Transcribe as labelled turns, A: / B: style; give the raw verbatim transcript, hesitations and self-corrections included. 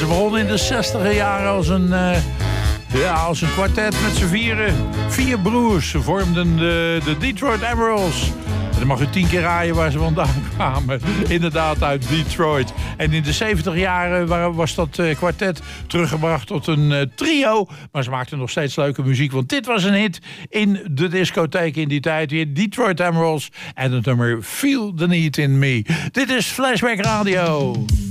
A: Ze begonnen in de zestiger jaren als een, uh, ja, als een kwartet met z'n vieren. Vier broers. Ze vormden de, de Detroit Emeralds. Dan mag u tien keer raaien waar ze vandaan kwamen. Inderdaad uit Detroit. En in de zeventig jaren was dat kwartet teruggebracht tot een trio. Maar ze maakten nog steeds leuke muziek. Want dit was een hit in de discotheek in die tijd. Weer Detroit Emeralds en het nummer Feel the Need in Me. Dit is Flashback Radio.